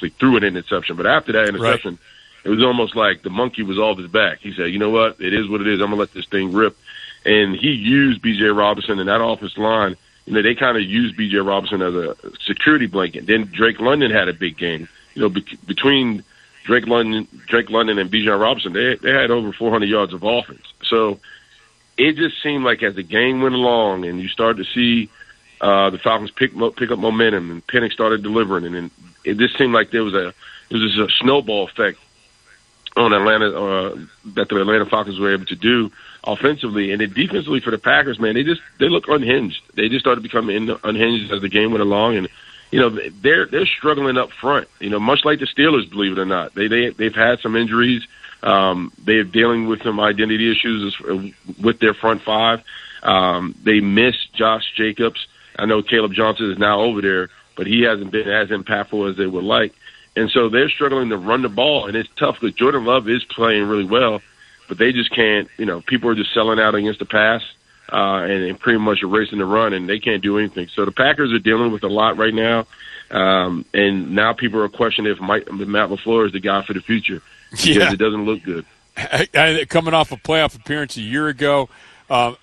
actually threw an interception. But after that interception, It was almost like the monkey was off his back. He said, you know what, it is what it is. I'm going to let this thing rip. And he used B.J. Robinson and that offensive line. They kind of used B.J. Robinson as a security blanket. Then Drake London had a big game. Between Drake London and Bijan Robinson, they had over 400 yards of offense. So it just seemed like as the game went along and you started to see the Falcons pick up momentum and Penix started delivering, and then it just seemed like there was a snowball effect on Atlanta that the Atlanta Falcons were able to do offensively. And then defensively for the Packers, man, they look unhinged. They just started becoming unhinged as the game went along, and they're struggling up front. Much like the Steelers, believe it or not, they've had some injuries. They're dealing with some identity issues with their front five. They miss Josh Jacobs. I know Caleb Johnson is now over there, but he hasn't been as impactful as they would like. And so they're struggling to run the ball, and it's tough because Jordan Love is playing really well, but they just can't. People are just selling out against the pass and pretty much erasing the run, and they can't do anything. So the Packers are dealing with a lot right now, and now people are questioning if Matt LaFleur is the guy for the future because it doesn't look good. Coming off a playoff appearance a year ago, I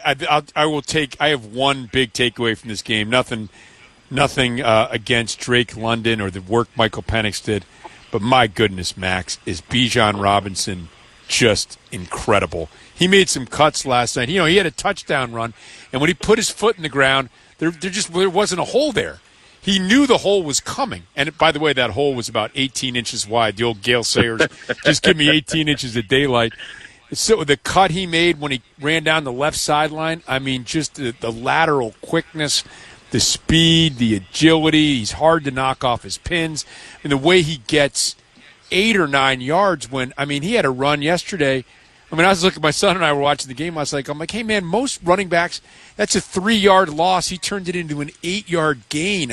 have one big takeaway from this game. Nothing against Drake London or the work Michael Penix did, but my goodness, Max, is Bijan Robinson just incredible. He made some cuts last night. He had a touchdown run, and when he put his foot in the ground, there wasn't a hole there. He knew the hole was coming. And, by the way, that hole was about 18 inches wide. The old Gale Sayers, just give me 18 inches of daylight. So the cut he made when he ran down the left sideline, just the lateral quickness, the speed, the agility. He's hard to knock off his pins. And the way he gets 8 or 9 yards when, he had a run yesterday. I was looking, my son and I were watching the game last night. I'm like, hey, man, most running backs, that's a 3-yard loss. He turned it into an 8-yard gain.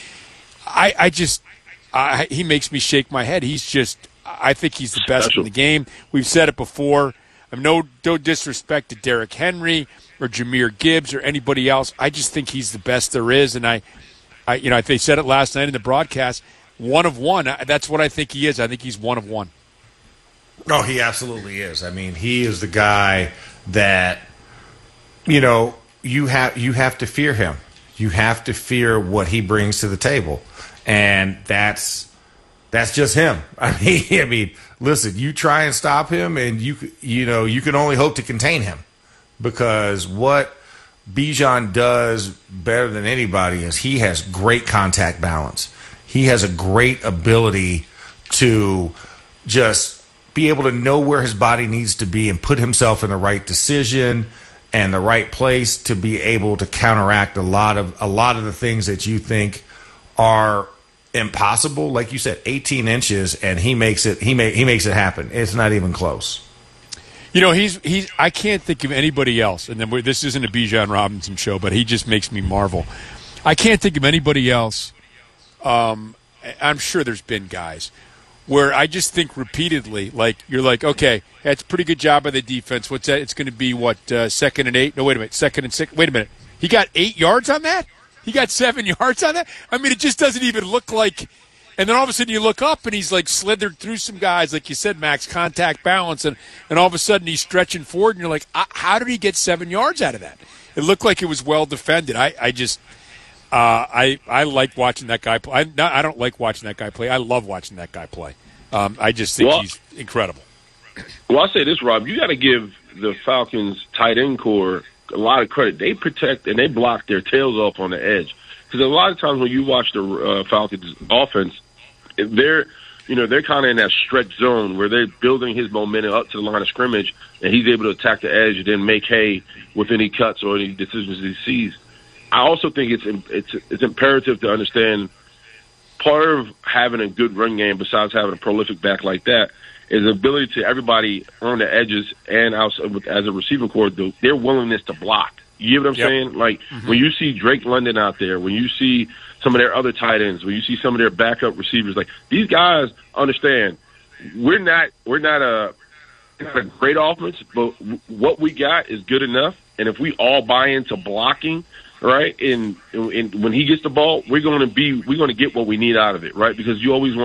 He makes me shake my head. I think he's the best in the game. We've said it before. No disrespect to Derrick Henry or Jahmyr Gibbs or anybody else. I just think he's the best there is. And they said it last night in the broadcast, one of one. That's what I think he is. I think he's one of one. No, he absolutely is. He is the guy that, you have to fear him. You have to fear what he brings to the table. And that's just him. Listen, you try and stop him and you can only hope to contain him, because what Bijan does better than anybody is he has great contact balance. He has a great ability to just be able to know where his body needs to be and put himself in the right decision and the right place to be able to counteract a lot of the things that you think are impossible. Like you said, 18 inches, and he makes it happen. It's not even close. I can't think of anybody else, and then this isn't a Bijan Robinson show, but he just makes me marvel. I can't think of anybody else. I'm sure there's been guys where I just think repeatedly, you're like, okay, that's a pretty good job by the defense. What's that? It's going to be, 2nd and 8? No, wait a minute, 2nd and 6. Wait a minute. He got 8 yards on that? He got 7 yards on that? It just doesn't even look like – and then all of a sudden you look up and he's, slithered through some guys, like you said, Max, contact balance, and all of a sudden he's stretching forward, and you're like, how did he get 7 yards out of that? It looked like it was well defended. I like watching that guy play. I don't like watching that guy play. I love watching that guy play. I just think he's incredible. Well, I'll say this, Rob. You got to give the Falcons tight end core a lot of credit. They protect and they block their tails off on the edge. Because a lot of times when you watch the Falcons offense, they're kind of in that stretch zone where they're building his momentum up to the line of scrimmage, and he's able to attack the edge and then make hay with any cuts or any decisions he sees. I also think it's imperative to understand part of having a good run game, besides having a prolific back like that, is the ability to everybody on the edges and outside as a receiving core, their willingness to block. You get what I'm saying? When you see Drake London out there, when you see some of their other tight ends, when you see some of their backup receivers, these guys understand we're not a great offense, but what we got is good enough. And if we all buy into blocking, right, and when he gets the ball, we're going to get what we need out of it, right? Because you always want